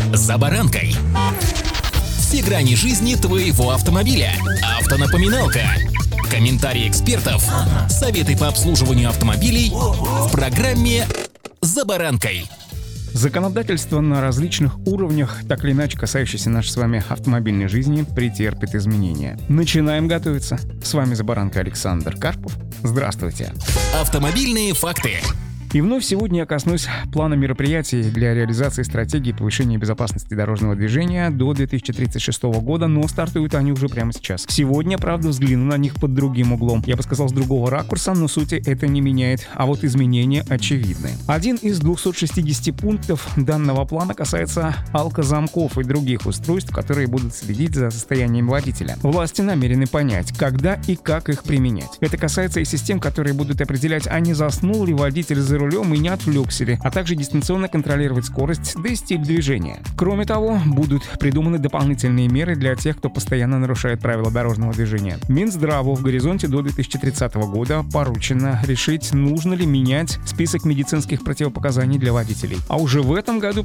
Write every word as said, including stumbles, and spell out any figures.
«За баранкой». Все грани жизни твоего автомобиля. Автонапоминалка. Комментарии экспертов. Советы по обслуживанию автомобилей в программе «За баранкой». Законодательство на различных уровнях, так или иначе касающееся нашей с вами автомобильной жизни, претерпит изменения. Начинаем готовиться. С вами «За баранкой» Александр Карпов. Здравствуйте. Автомобильные факты. И вновь сегодня я коснусь плана мероприятий для реализации стратегии повышения безопасности дорожного движения до две тысячи тридцать шестого года, но стартуют они уже прямо сейчас. Сегодня, правда, взгляну на них под другим углом. Я бы сказал, с другого ракурса, но сути это не меняет, а вот изменения очевидны. Один из двухсот шестидесяти пунктов данного плана касается алкозамков и других устройств, которые будут следить за состоянием водителя. Власти намерены понять, когда и как их применять. Это касается и систем, которые будут определять, а не заснул ли водитель за рулем и не отвлекся ли, а также дистанционно контролировать скорость, да и стиль движения. Кроме того, будут придуманы дополнительные меры для тех, кто постоянно нарушает правила дорожного движения. Минздраву в горизонте до две тысячи тридцатого года поручено решить, нужно ли менять список медицинских противопоказаний для водителей. А уже в этом году